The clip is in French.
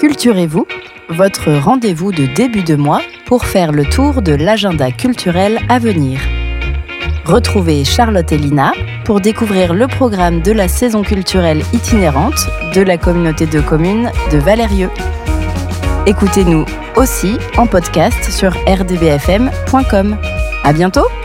Culturez-vous, votre rendez-vous de début de mois pour faire le tour de l'agenda culturel à venir. Retrouvez Charlotte et Lina pour découvrir le programme de la saison culturelle itinérante de la communauté de communes de Valérieux. Écoutez-nous aussi en podcast sur rdbfm.com. À bientôt!